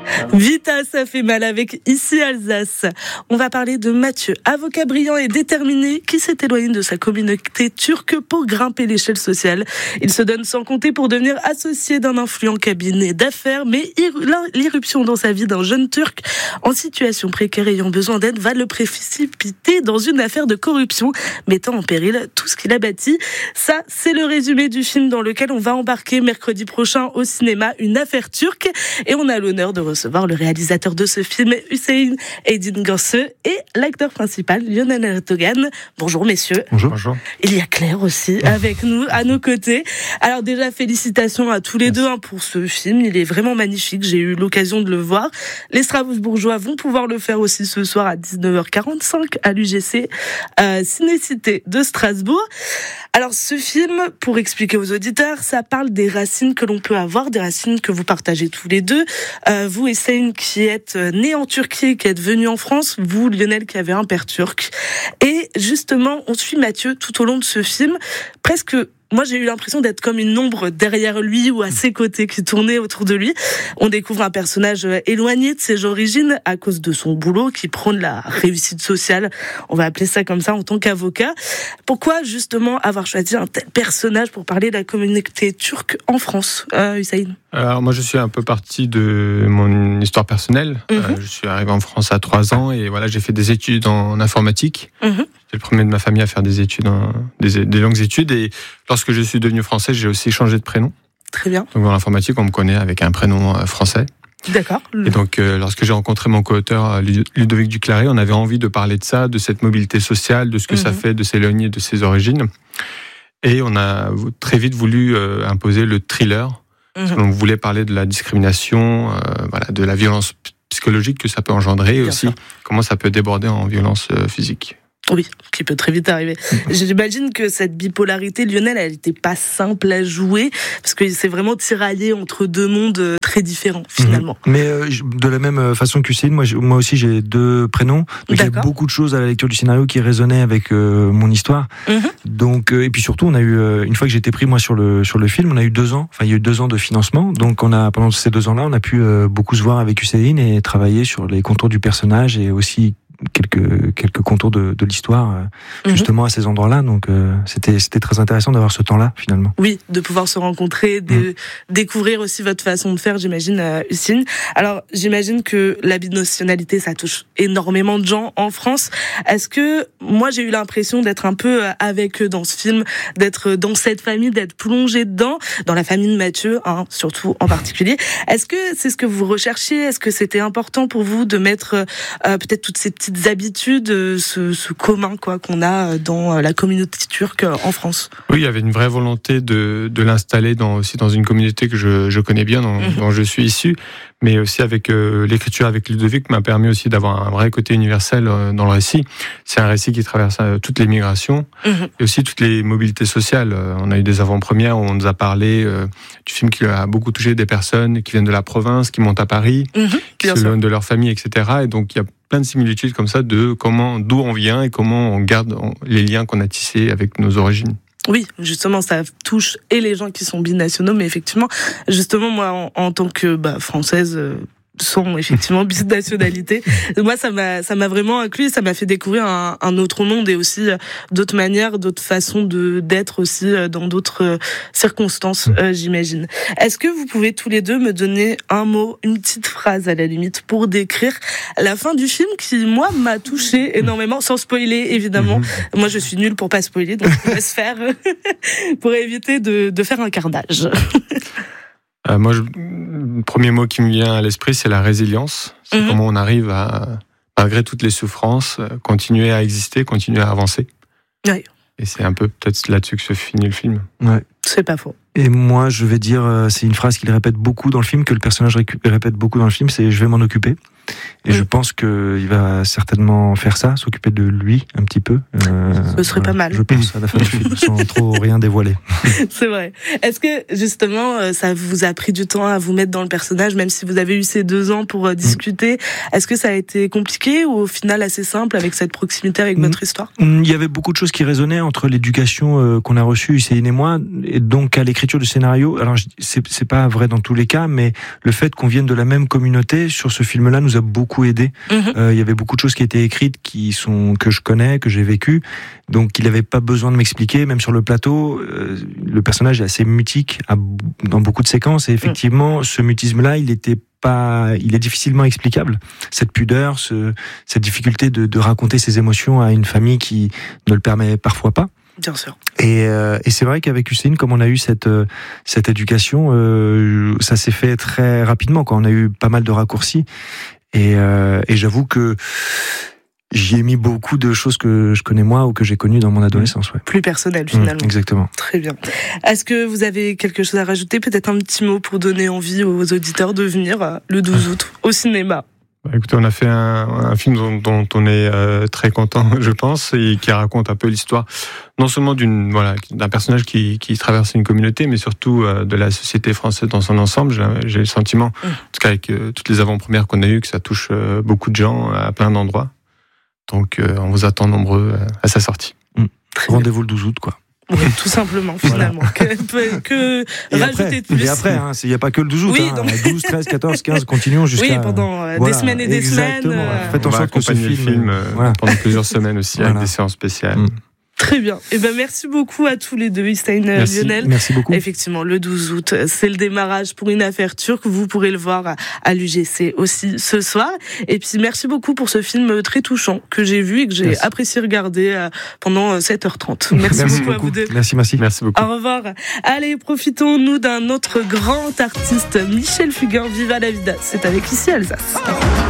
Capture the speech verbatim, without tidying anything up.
Vita, ça fait mal avec Ici Alsace. On va parler de Mathieu, avocat brillant et déterminé qui s'est éloigné de sa communauté turque pour grimper l'échelle sociale. Il se donne sans compter pour devenir associé d'un influent cabinet d'affaires, mais l'irruption dans sa vie d'un jeune Turc en situation précaire ayant besoin d'aide va le précipiter dans une affaire de corruption, mettant en péril tout ce qu'il a bâti. Ça, c'est le résumé du film dans lequel on va embarquer mercredi prochain au cinéma, Une affaire turque, et on a l'honneur de recevoir le réalisateur de ce film, Hüseyin Aydin Görse, et l'acteur principal, Lionel Erdogan. Bonjour messieurs. Bonjour. Bonjour. Il y a Claire aussi avec nous, à nos côtés. Alors déjà, félicitations à tous les Merci. deux hein, pour ce film. Il est vraiment magnifique. J'ai eu l'occasion de le voir. Les Strasbourgeois vont pouvoir le faire aussi ce soir à dix-neuf heures quarante-cinq à l'U G C, euh, Ciné-Cité de Strasbourg. Alors ce film, pour expliquer aux auditeurs, ça parle des racines que l'on peut avoir, des racines que vous partagez tous les deux. Euh, vous, Hüseyin, qui êtes né en Turquie, qui êtes venu en France, vous, Lionel, qui avez un père turc. Et justement, on suit Mathieu tout au long de ce film, presque... Moi, j'ai eu l'impression d'être comme une ombre derrière lui ou à ses côtés qui tournait autour de lui. On découvre un personnage éloigné de ses origines à cause de son boulot qui prône la réussite sociale. On va appeler ça comme ça en tant qu'avocat. Pourquoi justement avoir choisi un tel personnage pour parler de la communauté turque en France, euh, Hüseyin ? Alors moi, je suis un peu parti de mon histoire personnelle. Mm-hmm. Euh, je suis arrivé en France à trois ans et voilà, j'ai fait des études en informatique. Mm-hmm. J'étais le premier de ma famille à faire des études, en, des, des longues études. Et lorsque je suis devenu français, j'ai aussi changé de prénom. Très bien. Donc dans l'informatique, on me connaît avec un prénom français. D'accord. Et donc, euh, lorsque j'ai rencontré mon co-auteur Ludovic Duclaré, on avait envie de parler de ça, de cette mobilité sociale, de ce que mm-hmm. ça fait de s'éloigner de ses origines. Et on a très vite voulu euh, imposer le thriller. Mm-hmm. Parce qu'on voulait parler de la discrimination, euh, voilà, de la violence psychologique que ça peut engendrer et aussi sûr. Comment ça peut déborder en violence euh, physique. Oui, qui peut très vite arriver. J'imagine que cette bipolarité, Lionel, elle n'était pas simple à jouer, parce que c'est vraiment tiraillé entre deux mondes très différents, finalement. Mmh. Mais euh, de la même façon que Hüseyin, moi, moi aussi j'ai deux prénoms, donc il y a beaucoup de choses à la lecture du scénario qui résonnaient avec euh, mon histoire. Mmh. Donc, euh, et puis surtout, on a eu, euh, une fois que j'ai été pris moi sur le, sur le film, on a eu deux ans, enfin il y a eu deux ans de financement, donc on a, pendant ces deux ans-là, on a pu euh, beaucoup se voir avec Hüseyin et travailler sur les contours du personnage et aussi quelques quelques contours de, de l'histoire euh, justement mm-hmm. à ces endroits-là, donc euh, c'était c'était très intéressant d'avoir ce temps-là finalement. Oui, de pouvoir se rencontrer, de mm. découvrir aussi votre façon de faire, j'imagine, euh, Hüseyin. Alors j'imagine que la binationalité ça touche énormément de gens en France. Est-ce que moi j'ai eu l'impression d'être un peu avec eux dans ce film, d'être dans cette famille, d'être plongé dedans, dans la famille de Mathieu, hein, surtout en particulier. Est-ce que c'est ce que vous recherchiez ? Est-ce que c'était important pour vous de mettre euh, peut-être toutes ces petites habitudes, ce, ce commun quoi qu'on a dans la communauté turque en France? Oui, il y avait une vraie volonté de, de l'installer dans, aussi dans une communauté que je, je connais bien, dont, mmh. dont je suis issu, mais aussi avec euh, l'écriture avec Ludovic m'a permis aussi d'avoir un vrai côté universel euh, dans le récit. C'est un récit qui traverse euh, toutes les migrations mmh. et aussi toutes les mobilités sociales. Euh, on a eu des avant-premières où on nous a parlé euh, du film qui a beaucoup touché des personnes qui viennent de la province, qui montent à Paris, mmh. qui s'éloignent de leur famille, et cetera. Et donc il y a plein de similitudes comme ça de comment, d'où on vient et comment on garde les liens qu'on a tissés avec nos origines. Oui, justement, ça touche et les gens qui sont binationaux, mais effectivement, justement, moi, en, en tant que bah, française, euh, sans effectivement binationalité, moi, ça m'a, ça m'a vraiment inclus, ça m'a fait découvrir un, un autre monde et aussi d'autres manières, d'autres façons de d'être aussi dans d'autres circonstances, euh, j'imagine. Est-ce que vous pouvez tous les deux me donner un mot, une petite phrase à la limite, pour décrire la fin du film qui, moi, m'a touchée énormément, sans spoiler, évidemment. Mmh. Moi, je suis nulle pour pas spoiler, donc je laisse faire pour éviter de, de faire un carnage. Euh, moi, je, le premier mot qui me vient à l'esprit, c'est la résilience. C'est mmh. comment on arrive à, malgré toutes les souffrances, continuer à exister, continuer à avancer. Oui. Et c'est un peu peut-être là-dessus que se finit le film. Ouais. C'est pas faux. Et moi, je vais dire, c'est une phrase qu'il répète beaucoup dans le film, que le personnage répète beaucoup dans le film, c'est « je vais m'en occuper ». Et oui. je pense qu'il va certainement faire ça, s'occuper de lui un petit peu. Euh, Ce serait voilà, pas mal. Je pense à la fin du film, sans trop rien dévoiler. C'est vrai. Est-ce que justement, ça vous a pris du temps à vous mettre dans le personnage, même si vous avez eu ces deux ans pour discuter? Mmh. Est-ce que ça a été compliqué ou au final assez simple avec cette proximité avec mmh. votre histoire? Il y avait beaucoup de choses qui résonnaient entre l'éducation qu'on a reçue, Hussein et moi, et donc à l'écriture du scénario. Alors c'est, c'est pas vrai dans tous les cas, mais le fait qu'on vienne de la même communauté sur ce film-là nous a beaucoup aidé. Mmh. Euh, il y avait beaucoup de choses qui étaient écrites, qui sont que je connais, que j'ai vécues, donc il n'avait pas besoin de m'expliquer. Même sur le plateau, euh, le personnage est assez mutique à, dans beaucoup de séquences, et effectivement, mmh. ce mutisme-là, il était pas, il est difficilement explicable. Cette pudeur, ce, cette difficulté de, de raconter ses émotions à une famille qui ne le permet parfois pas. Bien sûr. Et, euh, et c'est vrai qu'avec Hussein, comme on a eu cette cette éducation, euh, ça s'est fait très rapidement. Quand on a eu pas mal de raccourcis, et, euh, et j'avoue que j'y ai mis beaucoup de choses que je connais moi ou que j'ai connues dans mon adolescence. Ouais. Plus personnel finalement. Mmh, exactement. Très bien. Est-ce que vous avez quelque chose à rajouter, peut-être un petit mot pour donner envie aux auditeurs de venir le douze août au cinéma? Bah, écoutez, on a fait un, un film dont, dont on est euh, très content, je pense, et qui raconte un peu l'histoire, non seulement d'une voilà d'un personnage qui, qui traverse une communauté, mais surtout euh, de la société française dans son ensemble. J'ai, j'ai le sentiment, mmh. en tout cas avec euh, toutes les avant-premières qu'on a eues, que ça touche euh, beaucoup de gens à plein d'endroits. Donc, euh, on vous attend nombreux à sa sortie. Mmh. Rendez-vous le douze août, quoi. Oui, tout simplement, finalement. Voilà. Que, que et rajouter après, de plus. Et après, il hein, n'y a pas que le douze août. Oui, hein, donc... douze, treize, quatorze, quinze, continuons jusqu'à... Oui, pendant euh, voilà, des semaines et des exactement. semaines. Euh... Faites en sorte que ce film... le film euh, voilà. pendant plusieurs semaines aussi, voilà. avec des séances spéciales. Mmh. Très bien. Et ben merci beaucoup à tous les deux, Hussein et Lionel. Merci beaucoup. Effectivement, le douze août, c'est le démarrage pour une affaire turque. Vous pourrez le voir à l'U G C aussi ce soir. Et puis merci beaucoup pour ce film très touchant que j'ai vu et que j'ai merci. apprécié regarder pendant sept heures trente. Merci, merci beaucoup, beaucoup à vous deux. Merci, merci. Merci beaucoup. Au revoir. Allez, profitons-nous d'un autre grand artiste, Michel Fugain, Viva la vida. C'est avec Ici Alsace.